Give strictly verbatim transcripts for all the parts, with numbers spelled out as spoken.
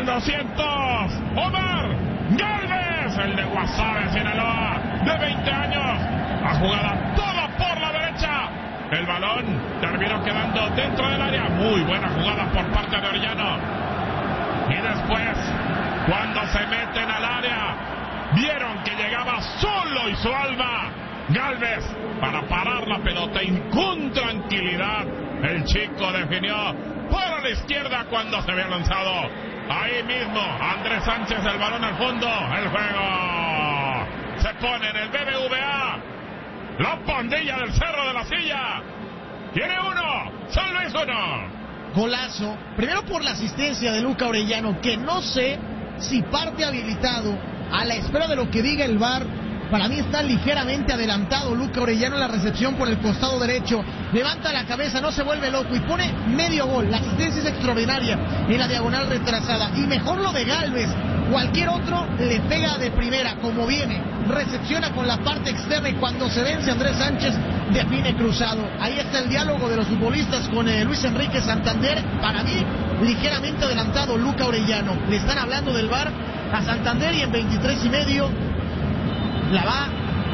doscientos, Omar Gálvez, el de Guasave, Sinaloa, de veinte años. La jugada toda por la derecha. El balón terminó quedando dentro del área. Muy buena jugada por parte de Orellano. Y después, cuando se meten al área, vieron que llegaba solo y su alma Gálvez para parar la pelota y con tranquilidad el chico definió por la izquierda cuando se había lanzado. Ahí mismo Andrés Sánchez, el balón al fondo. El juego se pone en el B B V A. La pandilla del Cerro de la Silla tiene uno, San Luis uno. Golazo, primero por la asistencia de Luca Orellano, que no sé si parte habilitado a la espera de lo que diga el V A R. Para mí está ligeramente adelantado Luca Orellano en la recepción por el costado derecho. Levanta la cabeza, no se vuelve loco y pone medio gol. La asistencia es extraordinaria en la diagonal retrasada. Y mejor lo de Gálvez. Cualquier otro le pega de primera, como viene. Recepciona con la parte externa y cuando se vence Andrés Sánchez, define cruzado. Ahí está el diálogo de los futbolistas con eh, Luis Enrique Santander. Para mí, ligeramente adelantado Luca Orellano. Le están hablando del V A R a Santander y en veintitrés y medio la va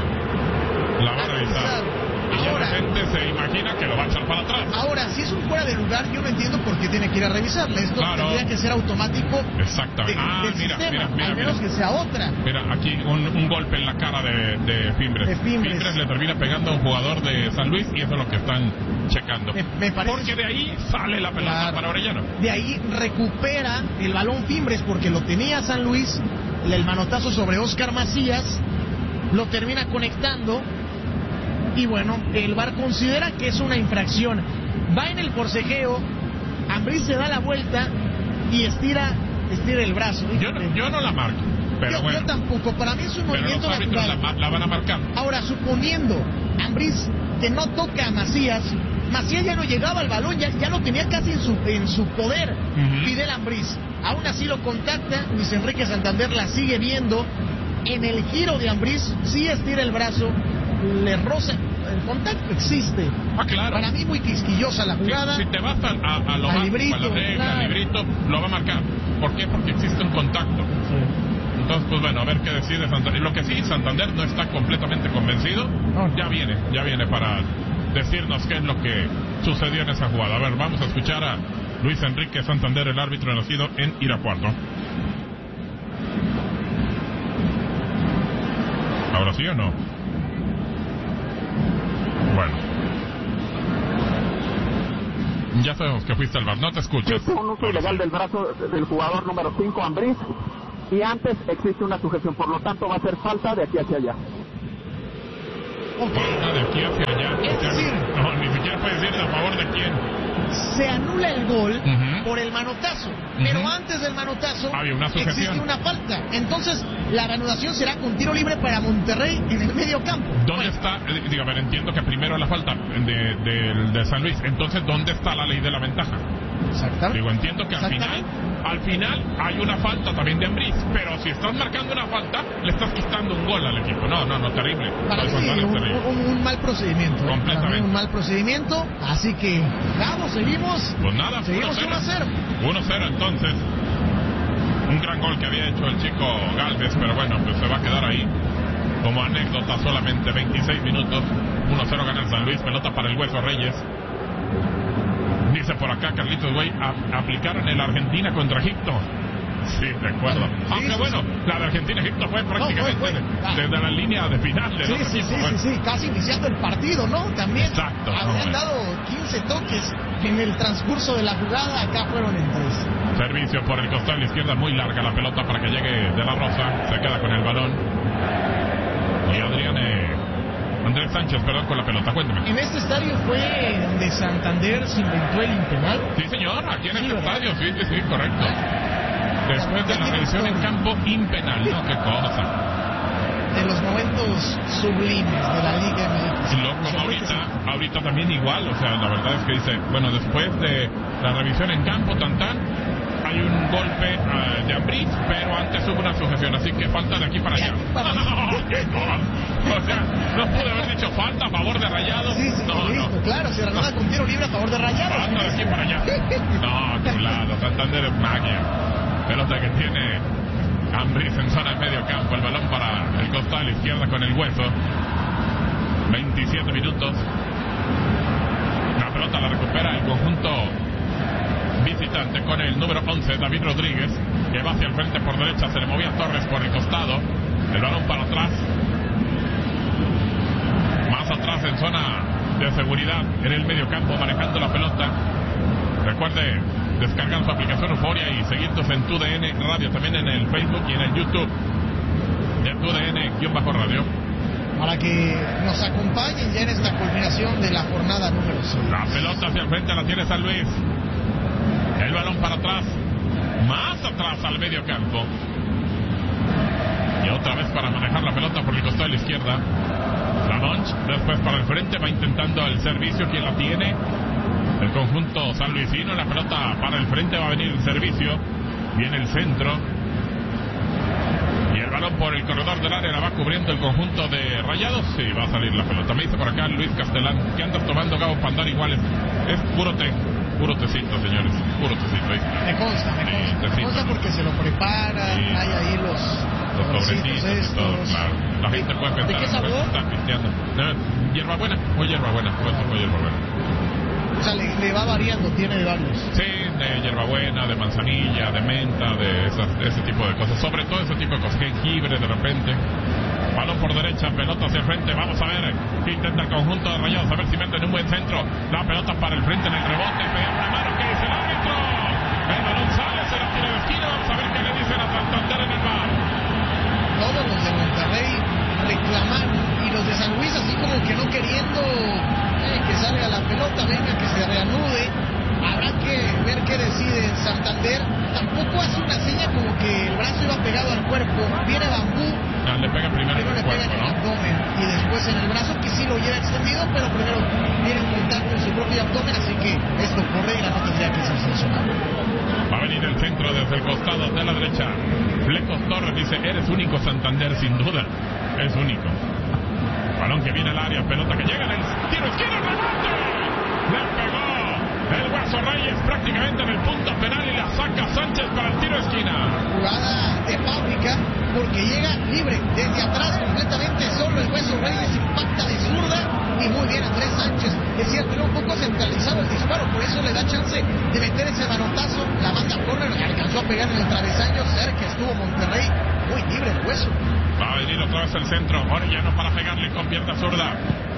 la va a revisar. Y ahora, la gente se imagina que lo va a echar para atrás. Ahora, si es un fuera de lugar, yo no entiendo por qué tiene que ir a revisarle. Esto claro. tendría que ser automático. Exactamente. De, ah, del mira, sistema, mira, mira, al menos mira. que sea otra. Mira, aquí un, un golpe en la cara de, de Fimbres. De Fimbres. Fimbres le termina pegando a un jugador de San Luis y eso es lo que están checando. Me, me parece... Porque de ahí sale la pelota claro. para Orellano. De ahí recupera el balón Fimbres porque lo tenía San Luis, el manotazo sobre Oscar Macías, lo termina conectando y bueno, el V A R considera que es una infracción. Va en el forcejeo, Ambriz se da la vuelta y estira estira el brazo. Yo no, yo no la marco, pero yo, bueno. yo tampoco, para mí es un pero movimiento los árbitros natural. La, la van a marcar. Ahora, suponiendo Ambriz que no toca a Macías, Macías ya no llegaba al balón, ya, ya lo tenía casi en su, en su poder. Uh-huh. Fidel Ambriz, aún así lo contacta, Luis Enrique Santander la sigue viendo. En el giro de Ambriz, sí estira el brazo, le roza, el contacto existe. Ah, claro. Para mí muy quisquillosa la jugada. Si, si te vas a, a, a lo al más, librito, a la regla, claro. al librito, lo va a marcar. ¿Por qué? Porque existe un contacto. Sí. Entonces, pues bueno, a ver qué decide Santander. Lo que sí, Santander no está completamente convencido. No. Ya viene, ya viene para decirnos qué es lo que sucedió en esa jugada. A ver, vamos a escuchar a Luis Enrique Santander, el árbitro nacido en Irapuato. ¿Ahora sí o no? Bueno. Ya sabemos que fuiste al V A R, no te escuchas. Existe un uso ilegal del brazo del jugador número cinco, Ambriz, y antes existe una sujeción, por lo tanto va a ser falta de aquí hacia allá. Okay. Falta de aquí hacia allá. Es o sea, decir, no, ni siquiera puedes decir a favor de quién. Se anula el gol uh-huh. por el manotazo, uh-huh. pero antes del manotazo había una sujeción. Existe una falta. Entonces, la reanudación será con tiro libre para Monterrey en el medio campo. ¿Dónde bueno. está? Eh, digo, a ver, entiendo que primero la falta de, de, de San Luis. Entonces, ¿dónde está la ley de la ventaja? Exactamente. Digo, entiendo que al final, al final hay una falta también de Ambriz, pero si estás marcando una falta, le estás quitando un gol al equipo. No, no, no, terrible. Para mí, sí, un, un, un mal procedimiento. Completamente. Un mal procedimiento, así que, vamos, seguimos. Pues nada, seguimos uno a cero. uno a cero entonces. Un gran gol que había hecho el chico Gálvez, pero bueno, pues se va a quedar ahí como anécdota. Solamente veintiséis minutos. uno a cero gana el San Luis, pelota para el Hueso Reyes. Dice por acá Carlitos Güey, aplicaron el Argentina contra Egipto. Sí, de acuerdo. Sí, Aunque sí, bueno, sí. la de Argentina-Egipto fue prácticamente no, fue, fue. Ah. desde la línea de final de Sí, los sí, equipos. sí, Bueno. sí, sí, casi iniciando el partido, ¿no? También Exacto, habían no, dado quince toques en el transcurso de la jugada, acá fueron en tres. Servicio por el costado de la izquierda, muy larga la pelota para que llegue De La Rosa, se queda con el balón. Y Adrián, eh, Andrés Sánchez, perdón, con la pelota, cuénteme. En este estadio fue donde Santander se inventó el impenal. Sí, señor, aquí en sí, este ¿verdad? estadio, sí, sí, sí, correcto. Después de la revisión en campo, impenal, ¿no? Qué cosa. De los momentos sublimes de la Liga M X. Y luego, como ahorita, ahorita también igual, o sea, la verdad es que dice, bueno, después de la revisión en campo, tan tan, hay un golpe uh, de Ambriz, pero antes hubo una sujeción, así que falta de aquí para allá. No, qué cosa. O sea, no pude haber dicho falta a favor de Rayados. Sí, sí, no, listo, no. claro, se reanuda con tiro libre a favor de Rayados. Falta de aquí para allá. No, chulado, Santander es magia. Pelota que tiene Ambriz en zona de medio campo. El balón para el costado a la izquierda con el hueso. veintisiete minutos. La pelota la recupera el conjunto visitante con el número once, David Rodríguez, que va hacia el frente por derecha. Se le movía Torres por el costado. El balón para atrás. Más atrás en zona de seguridad en el medio campo, manejando la pelota. Recuerde descargar su aplicación Euforia y seguirnos en Tu D N Radio, también en el Facebook y en el YouTube de Tu D N-Radio. Para que nos acompañen ya en esta culminación de la jornada número seis. La pelota hacia el frente la tiene San Luis. El balón para atrás. Más atrás al medio campo. Y otra vez para manejar la pelota por el costado de la izquierda. La Monch, después para el frente, va intentando el servicio. ¿Quién la tiene? El conjunto sanluisino. La pelota para el frente, va a venir el servicio. Viene el centro. Y el balón por el corredor del área la va cubriendo el conjunto de Rayados. Sí, va a salir la pelota. Me dice por acá Luis Castellán, ¿qué andas tomando, Gabo, para andar iguales? Es puro té. Puro tecito, señores. Puro tecito. Ahí está. Me consta, me consta. Sí, me consta porque se lo preparan. Sí. Hay ahí los... Los sobrecitos y todo, claro. La gente puede pensar. ¿De qué sabor? Están pisteando. Hierbabuena o hierbabuena. Puede ser hierbabuena. O sea, le, le va variando, tiene de varios. Sí, de hierbabuena, de manzanilla, de menta, de, esas, de ese tipo de cosas. Sobre todo ese tipo de cosas. Jengibre de repente. Balón por derecha, pelota hacia el frente. Vamos a ver qué intenta el conjunto de Rayados. A ver si meten un buen centro. La pelota para el frente en el rebote. Pega una mano. ¿Qué dice el árbitro? El balón sale, se la tira de esquina. Vamos a ver qué le dicen a Santander en el bar. Todos los de Monterrey reclamando y los de San Luis así como que no queriendo eh, que salga la pelota, venga, que se reanude. Habrá que ver qué decide Santander. Tampoco hace una seña como que el brazo iba pegado al cuerpo. Viene Bambú, no, le pega primero en el le cuerpo, pega en el ¿no? abdomen y después en el brazo, que sí lo lleva extendido, pero primero viene en contacto en su propio abdomen, así que esto por regla no tendría que ser sancionado. Va a venir el centro desde el costado de la derecha. Flecos Torres dice, eres único Santander, sin duda. Es único. Balón que viene al área, pelota que llega en el tiro izquierdo, remate. Le pegó el Hueso Reyes prácticamente en el punto penal y la saca Sánchez para el tiro de esquina. Jugada de fábrica porque llega libre desde atrás completamente solo. El Hueso Reyes impacta de zurda y muy bien Andrés Sánchez. Es cierto, era un poco centralizado el disparo, por eso le da chance de meter ese manotazo. La manda a córner, alcanzó a pegar en el travesaño, cerca estuvo Monterrey, muy libre el Hueso. Va a venir otra vez el centro, Orellano para pegarle con pierna zurda.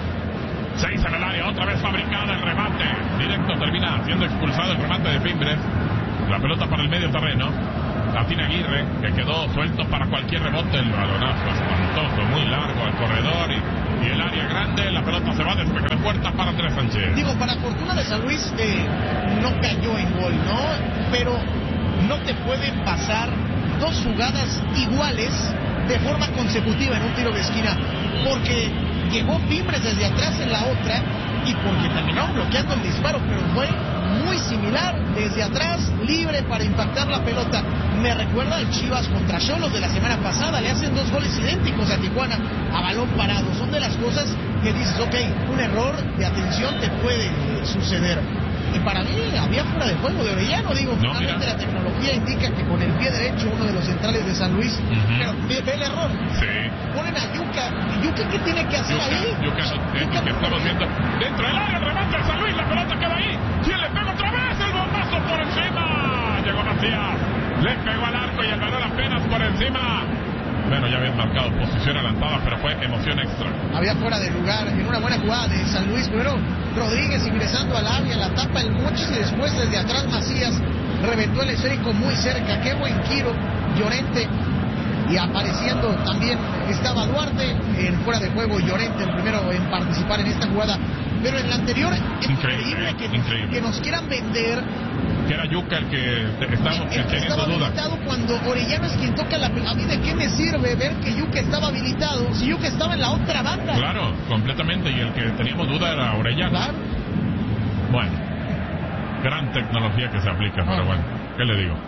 Seis en el área, otra vez fabricada el remate. Directo termina siendo expulsado el remate de Fimbres. La pelota para el medio terreno. Latina Aguirre, que quedó suelto para cualquier rebote. El balonazo espantoso, muy largo al corredor y, y el área grande. La pelota se va despeje de puerta para Andrés Sánchez. Digo, para fortuna de San Luis, eh, no cayó en gol, ¿no? Pero no te pueden pasar dos jugadas iguales de forma consecutiva en un tiro de esquina, porque llegó Fimbres desde atrás en la otra y porque terminó bloqueando el disparo, pero fue muy similar desde atrás, libre para impactar la pelota. Me recuerda al Chivas contra Xolos de la semana pasada, le hacen dos goles idénticos a Tijuana a balón parado. Son de las cosas que dices, ok, un error de atención te puede suceder. Y para mí había fuera de juego de Orellano, digo, no, finalmente mira. La tecnología indica que con el pie derecho uno de los centrales de San Luis, uh-huh. pero ve, ve el error. Sí. Ponen a Yuka, ¿Yuka qué tiene que hacer Yuka, ahí? Yuka, no, Yuka que estamos viendo dentro del área, el remate de San Luis, la pelota queda ahí. ¿Quién le pega otra vez? El bombazo por encima. Llegó Macías, le pegó al arco y el balón apenas por encima. Bueno, ya habían marcado posición adelantada, pero fue emoción extra. Había fuera de lugar, en una buena jugada de San Luis. Primero Rodríguez ingresando al área, la tapa el Mochis y después desde atrás Macías reventó el esférico muy cerca. Qué buen giro, Llorente. Y apareciendo también estaba Duarte, en fuera de juego Llorente, el primero en participar en esta jugada. Pero en la anterior es increíble, increíble, que, increíble. que nos quieran vender que era Yuka el que estamos el, el que teniendo estaba dudas. Habilitado cuando Orellano es quien toca la pelota. A mí de qué me sirve ver que Yuka estaba habilitado si Yuka estaba en la otra banda. Claro, completamente, y el que teníamos duda era Orellano. Claro. Bueno, gran tecnología que se aplica, ah. pero bueno, ¿qué le digo?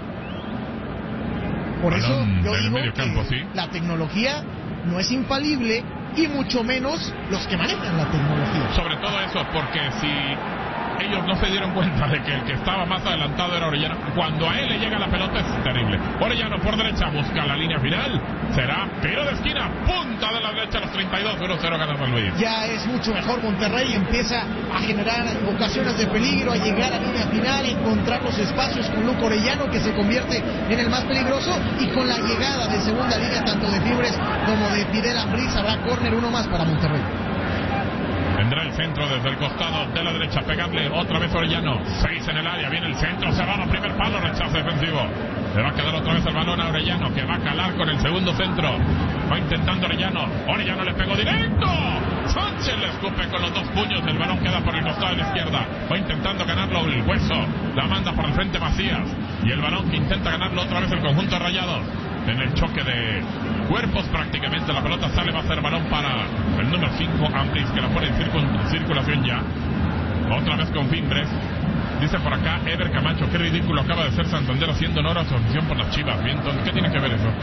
Por Balón eso yo digo medio que campo, ¿sí? La tecnología no es infalible y mucho menos los que manejan la tecnología. Sobre todo eso, porque si ellos no se dieron cuenta de que el que estaba más adelantado era Orellano. Cuando a él le llega la pelota es terrible. Orellano por derecha busca la línea final. Será tiro de esquina, punta de la derecha a los treinta y dos, uno cero gana San Luis. Ya es mucho mejor Monterrey, empieza a generar ocasiones de peligro, a llegar a la línea final, a encontrar los espacios con Luca Orellano, que se convierte en el más peligroso, y con la llegada de segunda línea tanto de Fibres como de Fidel Ambriz habrá córner, uno más para Monterrey. Vendrá el centro desde el costado de la derecha, pegarle otra vez Orellano, seis en el área, viene el centro, cerrado, primer palo, rechazo defensivo. Le va a quedar otra vez el balón a Orellano, que va a calar con el segundo centro. Va intentando Orellano, Orellano le pegó directo. Sánchez le escupe con los dos puños, el balón queda por el costado de la izquierda. Va intentando ganarlo el Hueso, la manda por el frente Macías. Y el balón que intenta ganarlo otra vez el conjunto Rayados. En el choque de cuerpos prácticamente la pelota sale, va a ser balón para el número cinco, Ambriz, que la pone en circul- circulación ya. Otra vez con Fimbres. Dice por acá Ever Camacho, qué ridículo acaba de ser Santander haciendo honor a su afición por las Chivas. Bien, entonces, ¿qué tiene que ver eso?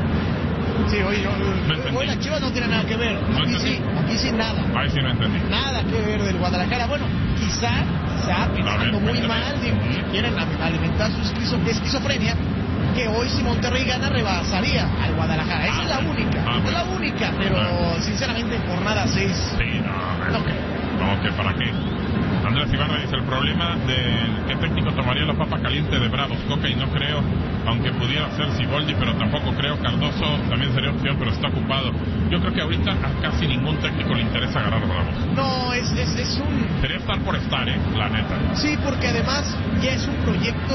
Sí, hoy, hoy, no hoy las Chivas no tienen nada que ver. No Aquí sí, aquí sí nada. Ahí sí no entendí. Nada que ver del Guadalajara. Bueno, quizá, quizá pensando muy mal, digo, si quieren alimentar su esquizo- esquizofrenia, que hoy si Monterrey gana rebasaría al Guadalajara. Esa Ah, es la bueno. única, Ah, es bueno. la única, pero Ah. sinceramente en jornada seis. Sí, no, No. no, que para qué. Andrés Ibarra dice, el problema de qué técnico tomaría la papa caliente de Bravos, Coca, y no creo, aunque pudiera ser Siboldi, pero tampoco creo. Cardoso también sería opción, pero está ocupado. Yo creo que ahorita a casi ningún técnico le interesa agarrar Bravos. No, es, es, es un... Sería estar por estar, eh, la neta. Sí, porque además ya es un proyecto...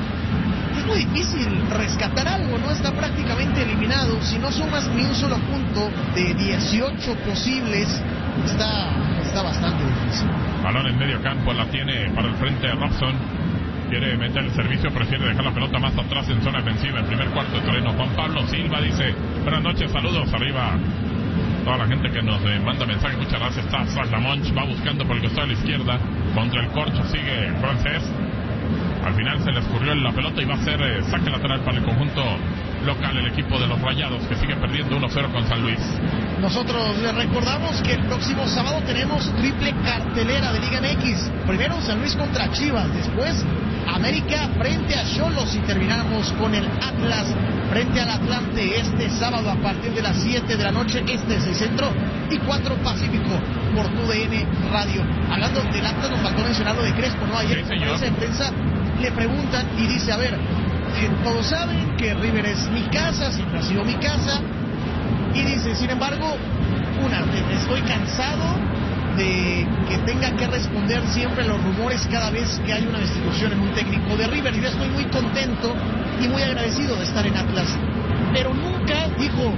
Es muy difícil rescatar algo, ¿no? Está prácticamente eliminado. Si no sumas ni un solo punto de dieciocho posibles, está, está bastante difícil. Balón en medio campo, la tiene para el frente Robson. Quiere meter el servicio, prefiere dejar la pelota más atrás en zona defensiva, en primer cuarto de terreno. Juan Pablo Silva dice, buenas noches, saludos arriba. Toda la gente que nos eh, manda mensajes, muchas gracias. Está Saslamonch, va buscando por el costado de la izquierda. Contra el corcho sigue el francés. Al final se le escurrió la pelota y va a ser eh, saque lateral para el conjunto local, el equipo de los Rayados, que sigue perdiendo uno cero con San Luis. Nosotros les recordamos que el próximo sábado tenemos triple cartelera de Liga M X. Primero San Luis contra Chivas, después América frente a Xolos y terminamos con el Atlas frente al Atlante este sábado a partir de las siete de la noche, este seis Centro y cuatro Pacífico por tu D N Radio. Hablando del Atlas, nos faltó mencionar lo de Crespo, ¿no? Ayer Sí, en señor. conferencia de prensa le preguntan y dice, a ver, eh, todos saben que River es mi casa, siempre ha sido mi casa, y dice, sin embargo, una, estoy cansado de que tenga que responder siempre a los rumores cada vez que hay una destitución en un técnico de River, y yo estoy muy contento y muy agradecido de estar en Atlas, pero nunca dijo,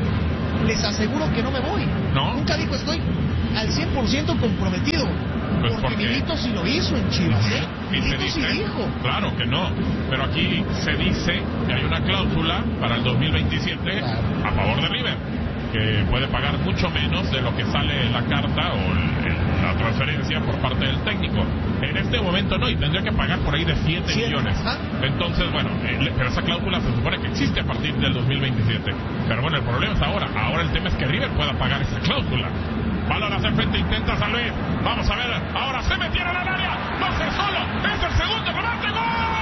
les aseguro que no me voy, ¿No? nunca dijo estoy al cien por ciento comprometido. Pues porque porque Milito sí lo hizo en Chivas, ¿eh? Y se Milito dice, sí dijo. claro que no, pero aquí se dice que hay una cláusula para el dos mil veintisiete Claro. a favor de River, que puede pagar mucho menos de lo que sale en la carta o el- el- la transferencia por parte del técnico. En este momento no, y tendría que pagar por ahí de siete Siete, millones. ajá. Entonces, bueno, eh, le- pero esa cláusula se supone que existe a partir del dos mil veintisiete. Pero bueno, el problema es ahora. Ahora el tema es que River pueda pagar esa cláusula. Balón hacia el frente, intenta San Luis. Vamos a ver, ahora se metieron al área. Va a ser solo. Es el segundo remate. ¡Gol!